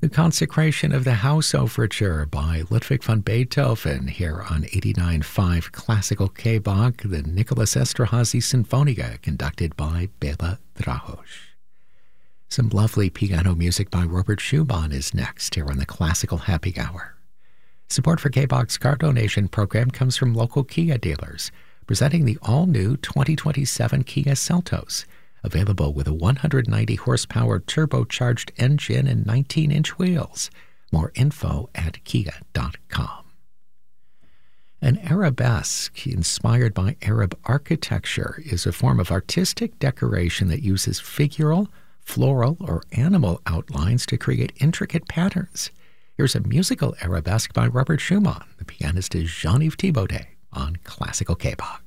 The Consecration of the House Overture by Ludwig van Beethoven here on 89.5 Classical K-Bach, the Nicholas Esterházy Sinfonia conducted by Béla Drahos. Some lovely piano music by Robert Schumann is next here on the Classical Happy Hour. Support for K-Bach's car donation program comes from local Kia dealers, presenting the all-new 2027 Kia Seltos, available with a 190-horsepower turbocharged engine and 19-inch wheels. More info at kia.com. An arabesque inspired by Arab architecture is a form of artistic decoration that uses figural, floral, or animal outlines to create intricate patterns. Here's a musical arabesque by Robert Schumann. The pianist is Jean-Yves Thibaudet on Classical K-Bach.